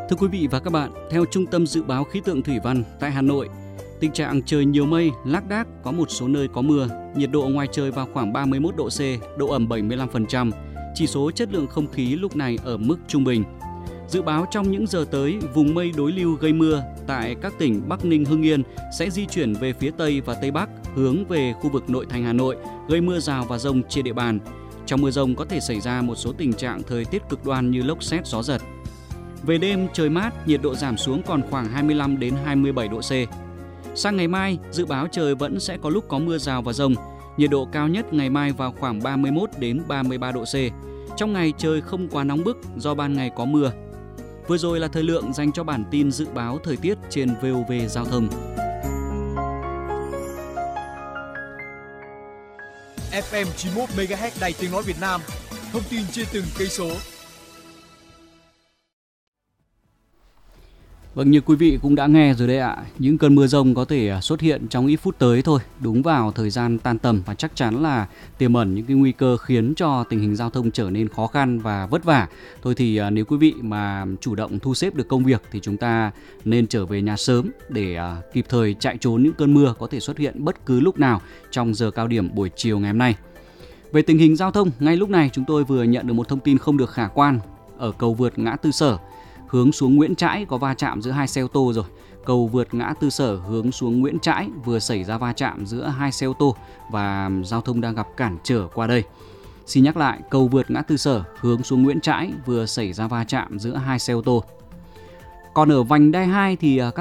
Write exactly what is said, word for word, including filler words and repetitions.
Thưa quý vị và các bạn, theo Trung tâm Dự báo Khí tượng Thủy văn tại Hà Nội, tình trạng trời nhiều mây, lác đác, có một số nơi có mưa, nhiệt độ ngoài trời vào khoảng ba mươi mốt độ C, độ ẩm bảy mươi lăm phần trăm, chỉ số chất lượng không khí lúc này ở mức trung bình. Dự báo trong những giờ tới, vùng mây đối lưu gây mưa tại các tỉnh Bắc Ninh, Hưng Yên sẽ di chuyển về phía Tây và Tây Bắc, hướng về khu vực nội thành Hà Nội, gây mưa rào và dông trên địa bàn. Trong mưa dông có thể xảy ra một số tình trạng thời tiết cực đoan như lốc sét, gió giật. Về đêm trời mát, nhiệt độ giảm xuống còn khoảng hai mươi lăm đến hai mươi bảy độ C. Sang ngày mai, dự báo trời vẫn sẽ có lúc có mưa rào và dông. Nhiệt độ cao nhất ngày mai vào khoảng ba mươi mốt đến ba mươi ba độ C. Trong ngày trời không quá nóng bức do ban ngày có mưa. Vừa rồi là thời lượng dành cho bản tin dự báo thời tiết trên vê o vê Giao thông. ép em chín mươi mốt mê ga héc Đài Tiếng nói Việt Nam. Thông tin trên từng cây số. Vâng, như quý vị cũng đã nghe rồi đấy ạ, những cơn mưa dông có thể xuất hiện trong ít phút tới thôi, đúng vào thời gian tan tầm và chắc chắn là tiềm ẩn những cái nguy cơ khiến cho tình hình giao thông trở nên khó khăn và vất vả. Thôi thì nếu quý vị mà chủ động thu xếp được công việc thì chúng ta nên trở về nhà sớm để kịp thời chạy trốn những cơn mưa có thể xuất hiện bất cứ lúc nào trong giờ cao điểm buổi chiều ngày hôm nay. Về tình hình giao thông, ngay lúc này chúng tôi vừa nhận được một thông tin không được khả quan ở cầu vượt ngã tư Sở. Hướng xuống Nguyễn Trãi có va chạm giữa hai xe ô tô rồi. Cầu vượt ngã tư Sở hướng xuống Nguyễn Trãi vừa xảy ra va chạm giữa hai xe ô tô và giao thông đang gặp cản trở qua đây. Xin nhắc lại, cầu vượt ngã tư Sở hướng xuống Nguyễn Trãi vừa xảy ra va chạm giữa hai xe ô tô. Còn ở vành đai hai thì các